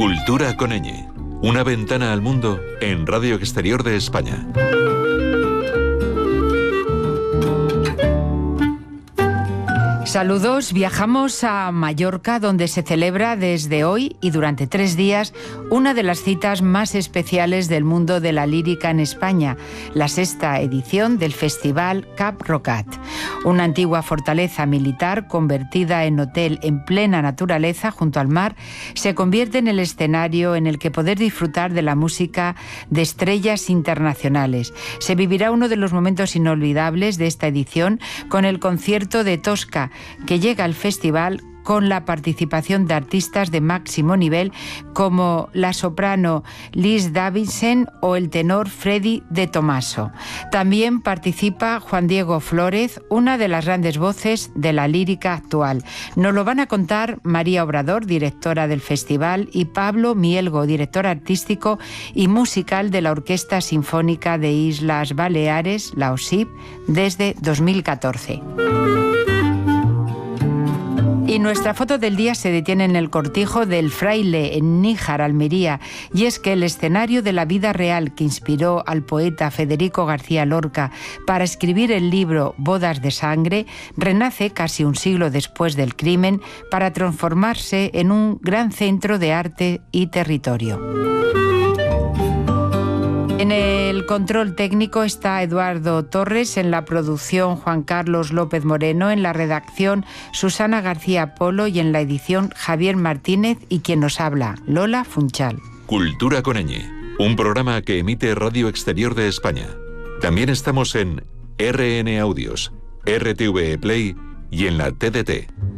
Cultura con ñ. Una ventana al mundo en Radio Exterior de España. Saludos, viajamos a Mallorca, donde se celebra desde hoy y durante 3 días una de las citas más especiales del mundo de la lírica en España, la 6ª edición del Festival Cap Rocat. Una antigua fortaleza militar convertida en hotel en plena naturaleza junto al mar, se convierte en el escenario en el que poder disfrutar de la música de estrellas internacionales. Se vivirá uno de los momentos inolvidables de esta edición con el concierto de Tosca, que llega al festival con la participación de artistas de máximo nivel como la soprano Liz Davidson o el tenor Freddy de Tomaso. También participa Juan Diego Flórez, una de las grandes voces de la lírica actual. Nos lo van a contar María Obrador, directora del festival, y Pablo Mielgo, director artístico y musical de la Orquesta Sinfónica de Islas Baleares, la OSIP, desde 2014. Y nuestra foto del día se detiene en el Cortijo del Fraile, en Níjar, Almería, y es que el escenario de la vida real que inspiró al poeta Federico García Lorca para escribir el libro Bodas de Sangre renace casi un siglo después del crimen para transformarse en un gran centro de arte y territorio. En el control técnico está Eduardo Torres, en la producción Juan Carlos López Moreno, en la redacción Susana García Polo y en la edición Javier Martínez y quien nos habla, Lola Funchal. Cultura con ñ, un programa que emite Radio Exterior de España. También estamos en RN Audios, RTV Play y en la TDT.